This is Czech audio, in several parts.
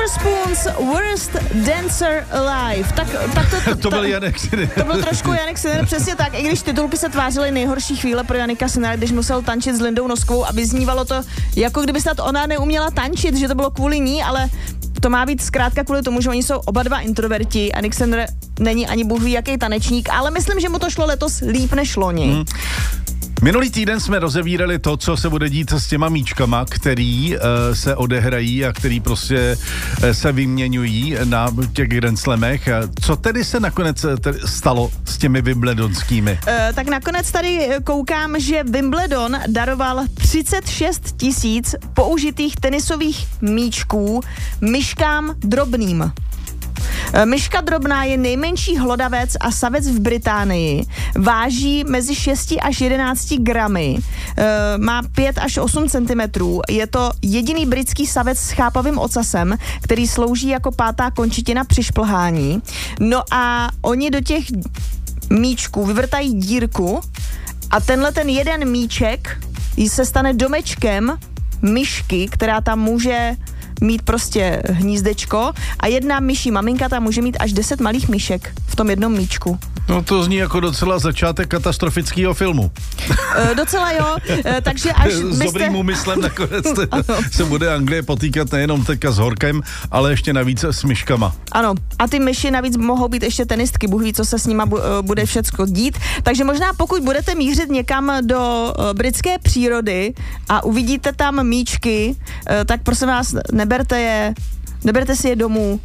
Silver Spoon's Worst Dancer Alive. Tak to byl Janek Sinner. To byl trošku Janek Sinner, přesně tak. I když titulky se tvářily nejhorší chvíle pro Janika Sinnera, když musel tančit s Lindou Noskovou, aby znívalo to, jako kdyby snad ona neuměla tančit, že to bylo kvůli ní, ale to má být zkrátka kvůli tomu, že oni jsou oba dva introverti a Nick Sinner není ani bůh ví jaký tanečník, ale myslím, že mu to šlo letos líp než loni. Minulý týden jsme rozevírali to, co se bude dít s těma míčkama, který se odehrají a který prostě se vyměňují na těch Grand Slamech. Co tedy se nakonec stalo s těmi wimbledonskými? Tak nakonec tady koukám, že Wimbledon daroval 36 000 použitých tenisových míčků myškám drobným. Myška drobná je nejmenší hlodavec a savec v Británii. Váží mezi 6 až 11 gramy. Má 5 až 8 centimetrů. Je to jediný britský savec s chápavým ocasem, který slouží jako pátá končetina při šplhání. No a oni do těch míčků vyvrtají dírku a tenhle ten jeden míček se stane domečkem myšky, která tam může mít prostě hnízdečko a jedna myší maminka tam může mít až 10 malých myšek v tom jednom míčku. No to zní jako docela začátek katastrofického filmu. Docela jo, takže až s dobrým úmyslem nakonec se bude Anglie potýkat nejenom teďka s horkem, ale ještě navíc s myškama. Ano, a ty myši navíc mohou být ještě tenistky, Bůh ví, co se s nima bude všecko dít. Takže možná pokud budete mířit někam do britské přírody a uvidíte tam míčky, tak prosím vás, neberte si je domů.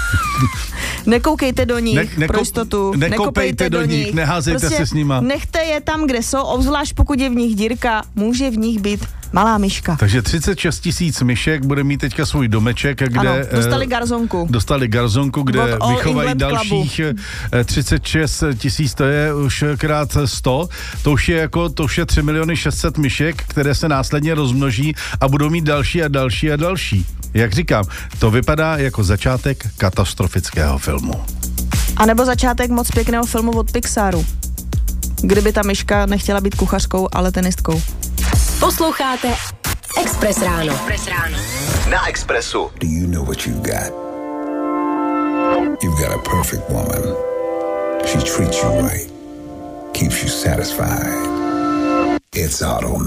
Nekoukejte do nich pro jistotu. Nekopejte do nich, neházejte prostě se s nima. Nechte je tam, kde jsou, obzvlášť pokud je v nich dírka, může v nich být malá myška. Takže 36 000 myšek bude mít teďka svůj domeček, kde... Ano, dostali garzonku, kde vychovají dalších 36 000, to je už krát 100. To už je 3 600 000 myšek, které se následně rozmnoží a budou mít další a další a další. Jak říkám, to vypadá jako začátek katastrofického filmu. A nebo začátek moc pěkného filmu od Pixaru. Kdyby ta myška nechtěla být kuchařkou, ale tenistkou. Posloucháte Express ráno. Na Expressu. Do you know what you've got? You've got a perfect woman. She treats you right. Keeps you satisfied. It's Automate.